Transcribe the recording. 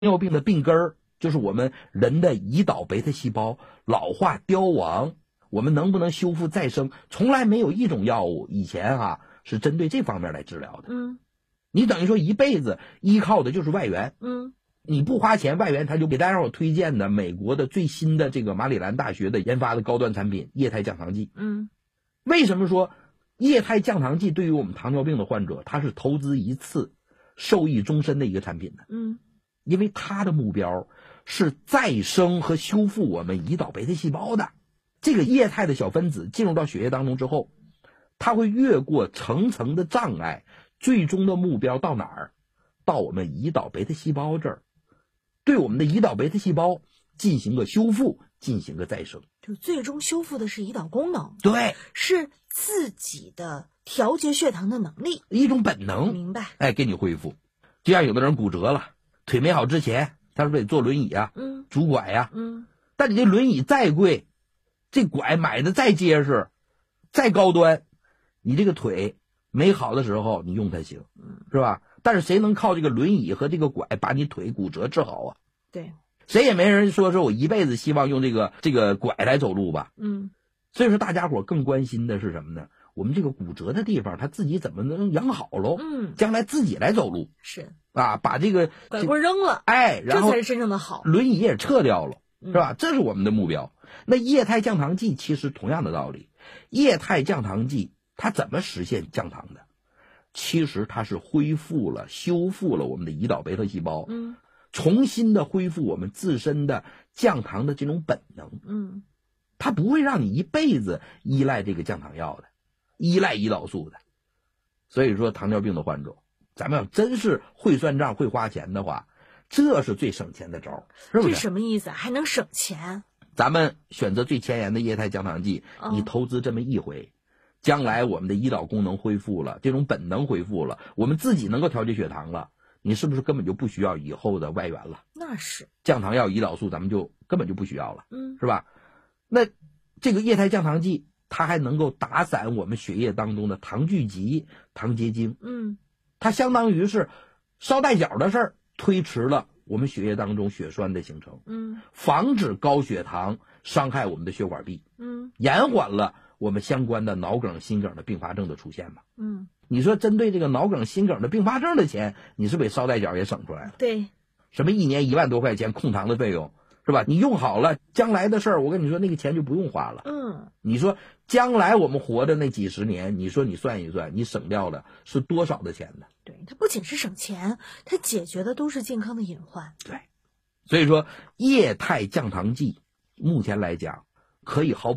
尿病的病根儿就是我们人的胰岛贝塔细胞老化凋亡，我们能不能修复再生，从来没有一种药物以前是针对这方面来治疗的。你等于说一辈子依靠的就是外援。你不花钱，外援他就给大家让我推荐的美国的最新的这个马里兰大学的研发的高端产品液态降糖剂。为什么说液态降糖剂对于我们糖尿病的患者，它是投资一次受益终身的一个产品呢？因为它的目标是再生和修复我们胰岛贝塔细胞的。这个液态的小分子进入到血液当中之后，它会越过层层的障碍，最终的目标到哪儿？到我们胰岛贝塔细胞这儿，对我们的胰岛贝塔细胞进行个修复，进行个再生。 就最终修复的是胰岛功能。 对， 是自己的调节血糖的能力， 一种本能。 明白。 给你恢复。就像有的人骨折了，腿没好之前，他是不是得坐轮椅拄拐但你这轮椅再贵，这拐买的再结实，再高端，你这个腿没好的时候你用它行，是吧？但是谁能靠这个轮椅和这个拐把你腿骨折治好啊？ 对， 谁也没人说我一辈子希望用这个拐来走路吧。所以说大家伙更关心的是什么呢？我们这个骨折的地方，他自己怎么能养好喽？将来自己来走路。 是把这个拐棍扔了， 然后这才是真正的好。 轮椅也撤掉了，是吧？这是我们的目标。那液态降糖剂其实同样的道理，液态降糖剂它怎么实现降糖的？其实它是恢复了、修复了我们的胰岛贝塔细胞，重新的恢复我们自身的降糖的这种本能。它不会让你一辈子依赖这个降糖药的，依赖胰岛素的。所以说糖尿病的患者，咱们要真是会算账会花钱的话，这是最省钱的招，是不是？ 这什么意思？还能省钱？ 咱们选择最前沿的液态降糖剂，你投资这么一回，将来我们的胰岛功能恢复了，这种本能恢复了，我们自己能够调节血糖了，你是不是根本就不需要以后的外援了？ 那是降糖药、胰岛素咱们就根本就不需要了，是吧？那这个液态降糖剂它还能够打散我们血液当中的糖聚集、糖结晶。它相当于是捎带脚的事儿，推迟了我们血液当中血栓的形成，防止高血糖伤害我们的血管壁，延缓了我们相关的脑梗、心梗的并发症的出现嘛。你说针对这个脑梗、心梗的并发症的钱，你是不是捎带脚也省出来了？ 对， 什么1年1万多块钱控糖的费用，是吧？你用好了，将来的事儿，我跟你说，那个钱就不用花了。你说将来我们活着那几十年，你说你算一算，你省掉的是多少的钱呢？ 对，它不仅是省钱，它解决的都是健康的隐患。 对，所以说液态降糖剂目前来讲可以毫不